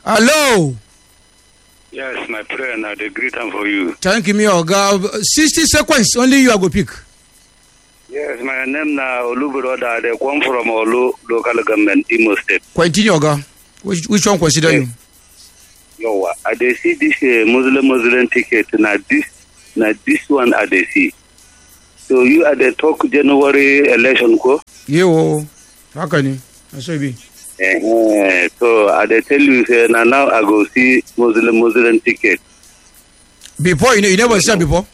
Hello. Yes, my prayer now, the great time for you. Thank you, Oga. 60 seconds, only you are go pick. Yes, my name now, Oluburoda. They come from Olu local government, Imo State. Continue, Oga. Which one consider you? Yo, I dey see this Muslim ticket. Now this one I dey see. So you are the talk January election ko? Yo, how can you? I say be. So I dey tell you, say now I go see Muslim ticket. Before you never see before.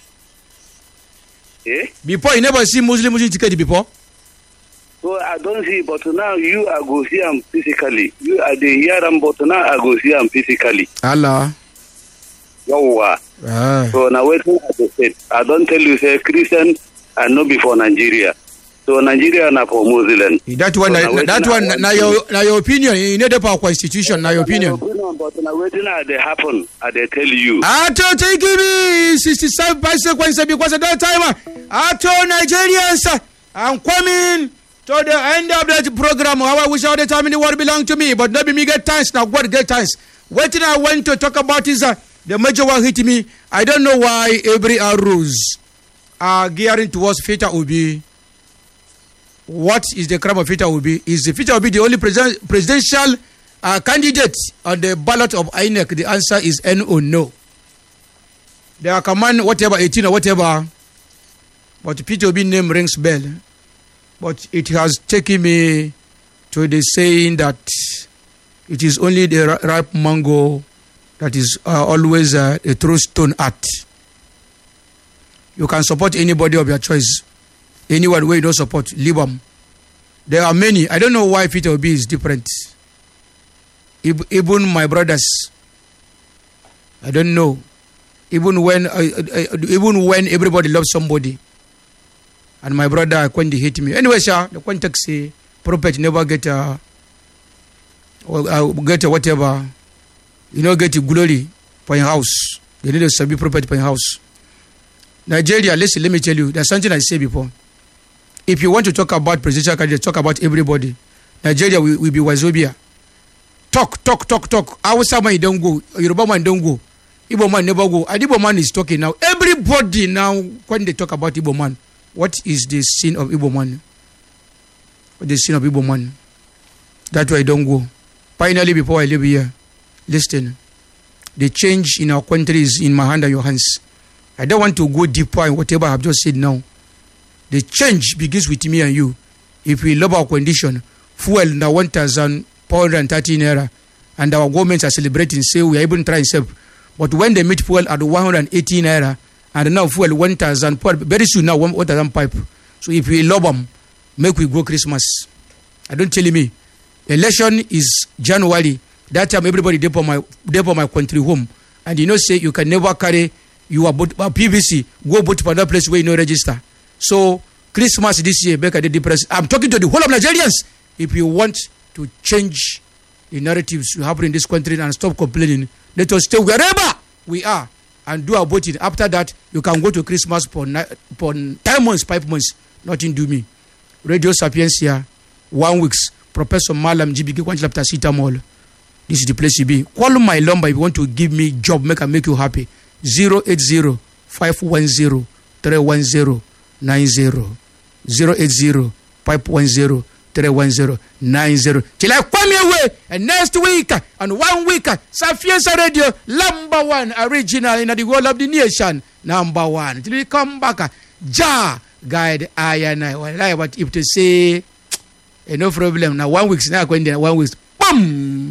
Before you never see Muslim ticket before. So I don't see, but now you are go see them physically. You are the hear them, but now I go see them physically. Allah. Yo. So now waiting at the state. I don't tell you say Christian and not before Nigeria. So Nigeria na for Muslim. That one, now your opinion. You know the constitution. Now your opinion. But now waiting at the happen. I they tell you. Ato take me 67 seconds because at that time. Ato Nigerians, I'm coming to the end of that program. How I wish all the time in the world belong to me, but not be me get times now. What get times? Waiting I want to talk about is the major one hit me. I don't know why every rules are gearing towards Peter Obi. What is the crime of Peter Obi? Is the Peter Obi the only presidential candidate on the ballot of INEC? The answer is N or no. They are command whatever 18 or whatever, but Peter Obi name rings bell. But it has taken me to the saying that it is only the ripe mango that is always a true stone art. You can support anybody of your choice. Anyone where you don't support, leave them. There are many. I don't know why Peter Obi is different. Even my brothers, I don't know. Even when everybody loves somebody, and my brother when they hate me. Anyway, sir, the context say prophet never get a whatever. You know, get a glory for your house. They need to be prophet for your house. Nigeria, listen, let me tell you, there's something I said before. If you want to talk about presidential candidates, talk about everybody. Nigeria will be Wazobia. Talk. Hausa man don't go. Yoruba man don't go. Igbo man never go. And Igbo man is talking now. Everybody now, when they talk about Igbo man, what is the sin of Igbo man? What is the sin of Igbo man? That's why I don't go. Finally, before I leave here, listen. The change in our country is in my hand and your hands. I don't want to go deeper in whatever I have just said now. The change begins with me and you. If we love our condition, fuel now 1,430 naira, and our governments are celebrating, say we are even trying to save. But when they meet fuel at 118 naira, and now fuel 1,000, very soon now 1,000 pipe. So if we love them, make we go Christmas. I don't tell me. Election is January. That time everybody there for my country home. And you know say you can never carry your PVC, go vote for that place where you no register. So Christmas this year, back at the depressed. I'm talking to the whole of Nigerians. If you want to change the narratives you have in this country and stop complaining, let us stay wherever we are and do our voting. After that, you can go to Christmas for 10 months, 5 months. Nothing do me. Radio Sapiencia, 1 week. Professor Malam GBK Kwanchilapta Sitamol. This is the place to be. Call my number if you want to give me job, make you happy. 080 510 310 90. 080 510 310 90. Till I come your way and next week and 1 week, Sapienza Radio #1 original in the whole of the nation. #1. Till we come back, guide I and I. But if to say no problem now 1 week now going there 1 week, boom.